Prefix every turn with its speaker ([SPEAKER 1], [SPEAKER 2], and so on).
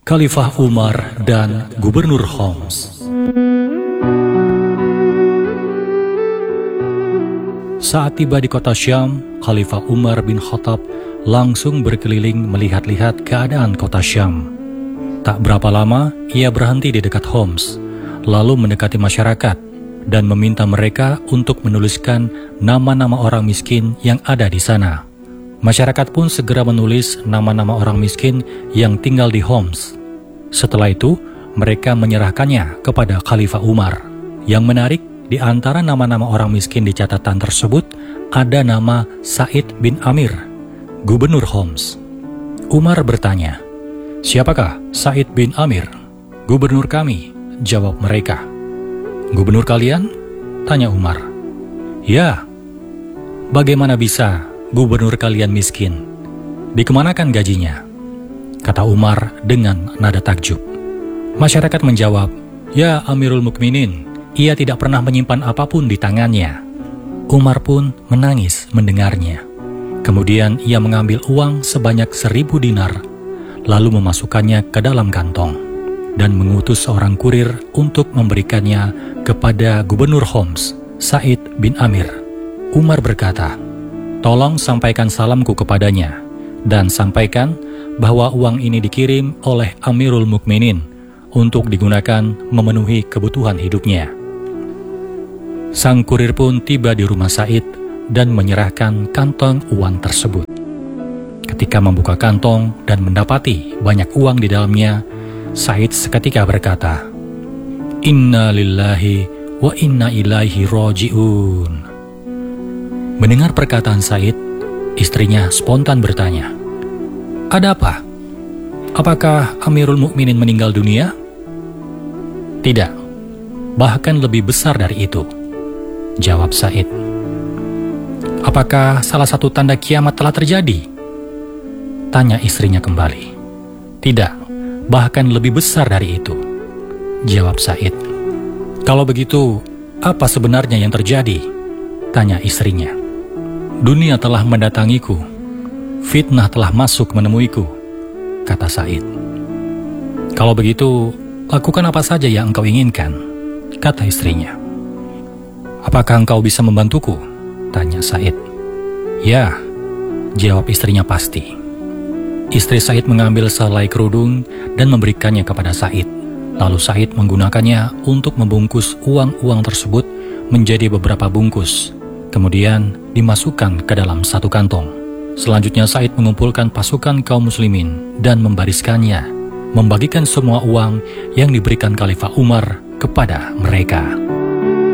[SPEAKER 1] Khalifah Umar dan Gubernur Homs. Saat tiba di kota Syam, Khalifah Umar bin Khattab langsung berkeliling melihat-lihat keadaan kota Syam. Tak berapa lama, ia berhenti di dekat Homs, lalu mendekati masyarakat dan meminta mereka untuk menuliskan nama-nama orang miskin yang ada di sana. Masyarakat pun segera menulis nama-nama orang miskin yang tinggal di Homs. Setelah itu, mereka menyerahkannya kepada Khalifah Umar. Yang menarik, di antara nama-nama orang miskin di catatan tersebut, ada nama Sa'id bin Amir, Gubernur Homs. Umar bertanya, "Siapakah Sa'id bin Amir?" "Gubernur kami," jawab mereka. "Gubernur kalian?" tanya Umar. "Ya." "Bagaimana bisa gubernur kalian miskin? Dikemanakan gajinya?" kata Umar dengan nada takjub. Masyarakat menjawab, "Ya Amirul Mukminin, ia tidak pernah menyimpan apapun di tangannya." Umar pun menangis mendengarnya. Kemudian ia mengambil uang sebanyak 1000 dinar, lalu memasukkannya ke dalam kantong, dan mengutus seorang kurir untuk memberikannya kepada Gubernur Homs, Sa'id bin Amir. Umar berkata, "Tolong sampaikan salamku kepadanya, dan sampaikan bahwa uang ini dikirim oleh Amirul Mukminin untuk digunakan memenuhi kebutuhan hidupnya." Sang kurir pun tiba di rumah Sa'id dan menyerahkan kantong uang tersebut. Ketika membuka kantong dan mendapati banyak uang di dalamnya, Sa'id seketika berkata, "Inna lillahi wa inna ilaihi raji'un." Mendengar perkataan Sa'id, istrinya spontan bertanya, "Ada apa? Apakah Amirul Mukminin meninggal dunia?" "Tidak, bahkan lebih besar dari itu," jawab Sa'id. "Apakah salah satu tanda kiamat telah terjadi?" tanya istrinya kembali. "Tidak, bahkan lebih besar dari itu," jawab Sa'id. "Kalau begitu, apa sebenarnya yang terjadi?" tanya istrinya. "Dunia telah mendatangiku, fitnah telah masuk menemuiku," kata Sa'id. "Kalau begitu, lakukan apa saja yang engkau inginkan," kata istrinya. "Apakah engkau bisa membantuku?" tanya Sa'id. "Ya," jawab istrinya pasti. Istri Sa'id mengambil sehelai kerudung dan memberikannya kepada Sa'id. Lalu Sa'id menggunakannya untuk membungkus uang-uang tersebut menjadi beberapa bungkus, kemudian dimasukkan ke dalam satu kantong. Selanjutnya Sa'id mengumpulkan pasukan kaum muslimin dan membariskannya, membagikan semua uang yang diberikan Khalifah Umar kepada mereka.